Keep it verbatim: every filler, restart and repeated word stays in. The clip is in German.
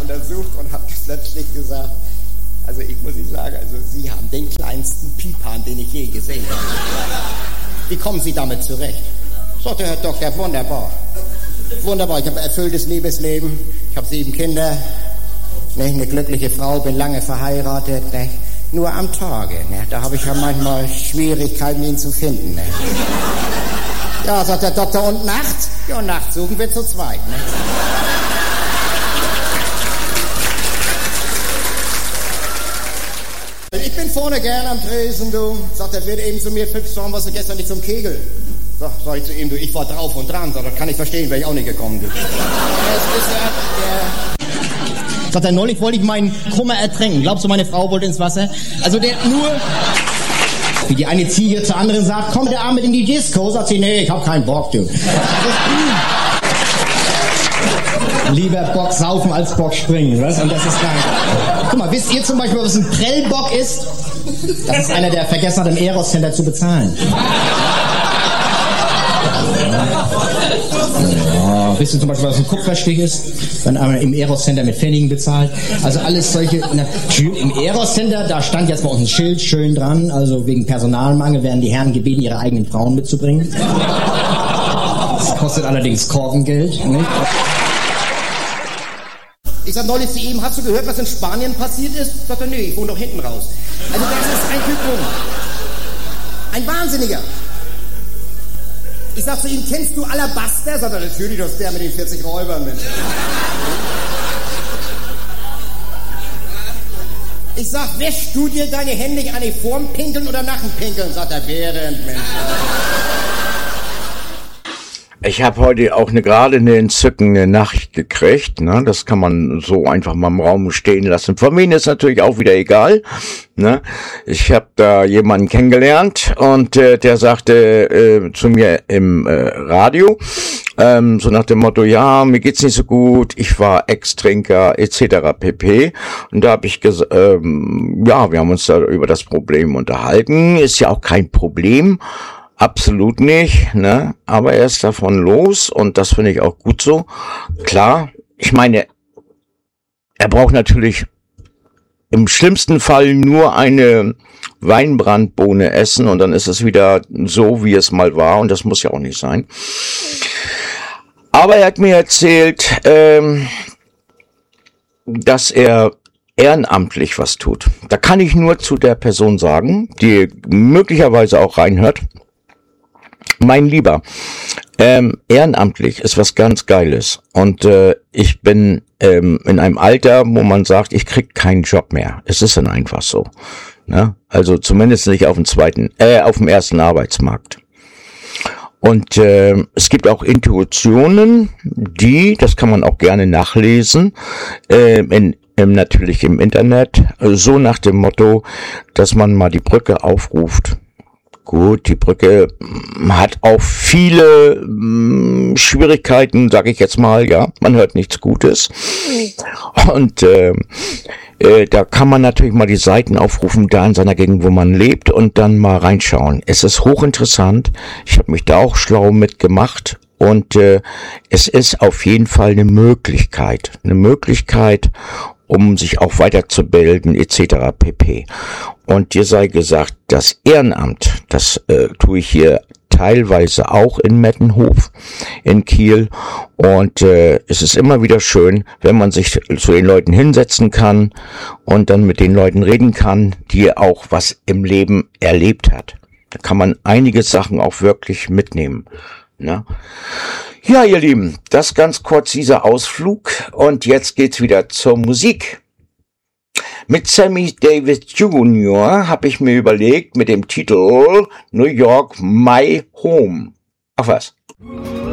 untersucht und hat plötzlich gesagt, also ich muss Ihnen sagen, also Sie haben den kleinsten Piephahn, den ich je gesehen habe. Wie kommen Sie damit zurecht? Sagt der Herr Doktor, wunderbar. Wunderbar, ich habe ein erfülltes Liebesleben, ich habe sieben Kinder, ne, eine glückliche Frau, bin lange verheiratet, ne, nur am Tage, ne, da habe ich ja manchmal Schwierigkeiten, ihn zu finden. Ne. Ja, sagt der Doktor, und nachts? Ja, nachts suchen wir zu zweit. Ne. Ich bin vorne gern am Tresen, du. Sagt er, wird eben zu mir, Fips, warum warst du gestern nicht zum Kegeln? Sag, sag ich zu ihm, du, ich war drauf und dran. Sag, das kann ich verstehen, wäre ich auch nicht gekommen, du. Das ist ja, der... Sagt er, neulich wollte ich meinen Kummer ertränken. Glaubst du, meine Frau wollte ins Wasser? Also der nur... Wie die eine Ziege zur anderen sagt, komm der Arme in die Disco. Sagt sie, nee, ich hab keinen Bock, du. Lieber Bock saufen als Bock springen, was? Und das ist geil. Guck mal, wisst ihr zum Beispiel, was ein Prellbock ist? Das ist einer, der vergessen hat, im Eros-Center zu bezahlen. Ja, wisst ihr zum Beispiel, was ein Kupferstich ist? Wenn einer im Eros-Center mit Pfennigen bezahlt. Also alles solche... Na, im Eros-Center, da stand jetzt bei uns ein Schild schön dran, also wegen Personalmangel werden die Herren gebeten, ihre eigenen Frauen mitzubringen. Das kostet allerdings Korkengeld, nicht? Ich sag neulich zu ihm, hast du gehört, was in Spanien passiert ist? Sagt er, nee, ich wohne doch hinten raus. Also das ist ein Typ, ein Wahnsinniger. Ich sag zu ihm, kennst du Alabaster? Sagt er, natürlich, das ist der mit den vierzig Räubern, Mensch. Ich sag, wäschst du dir deine Hände eigentlich vorm Pinkeln oder nach dem Pinkeln? Sagt er, während, Mensch. Ich habe heute auch eine gerade eine entzückende Nachricht gekriegt, ne? Das kann man so einfach mal im Raum stehen lassen. Von mir ist natürlich auch wieder egal, ne? Ich habe da jemanden kennengelernt und äh, der sagte äh, zu mir im äh, Radio, ähm, so nach dem Motto, ja, mir geht's nicht so gut, ich war Ex-Trinker et cetera pp. Und da habe ich gesagt, ähm, ja, wir haben uns da über das Problem unterhalten, ist ja auch kein Problem. Absolut nicht, ne? Aber er ist davon los und das finde ich auch gut so. Klar, ich meine, er braucht natürlich im schlimmsten Fall nur eine Weinbrandbohne essen und dann ist es wieder so, wie es mal war und das muss ja auch nicht sein. Aber er hat mir erzählt, ähm, dass er ehrenamtlich was tut. Da kann ich nur zu der Person sagen, die möglicherweise auch reinhört. Mein Lieber, ähm, ehrenamtlich ist was ganz Geiles und äh, ich bin ähm, in einem Alter, wo man sagt, ich krieg keinen Job mehr. Es ist dann einfach so, ne? Also zumindest nicht auf dem zweiten, äh, auf dem ersten Arbeitsmarkt. Und äh, es gibt auch Intuitionen, die, das kann man auch gerne nachlesen, äh, in im, natürlich im Internet, so nach dem Motto, dass man mal die Brücke aufruft. Gut, die Brücke hat auch viele mh, Schwierigkeiten, sage ich jetzt mal, ja, man hört nichts Gutes. Und äh, äh, da kann man natürlich mal die Seiten aufrufen, da in seiner Gegend, wo man lebt, und dann mal reinschauen. Es ist hochinteressant, ich habe mich da auch schlau mitgemacht und äh, es ist auf jeden Fall eine Möglichkeit, eine Möglichkeit, um sich auch weiterzubilden et cetera pp. Und dir sei gesagt, das Ehrenamt, das äh, tue ich hier teilweise auch in Mettenhof in Kiel und äh, es ist immer wieder schön, wenn man sich zu den Leuten hinsetzen kann und dann mit den Leuten reden kann, die auch was im Leben erlebt hat. Da kann man einige Sachen auch wirklich mitnehmen. Ne? Ja, ihr Lieben, das ganz kurz dieser Ausflug und jetzt geht's wieder zur Musik. Mit Sammy Davis Junior habe ich mir überlegt mit dem Titel New York My Home. Ach was.